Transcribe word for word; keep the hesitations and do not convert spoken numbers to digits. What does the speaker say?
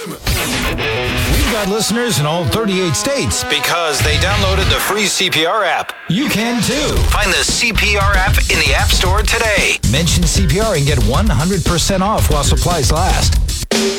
We've got listeners in all thirty-eight states because they downloaded the free C P R app. You can too. Find the C P R app in the App Store today. Mention C P R and get one hundred percent off while supplies last.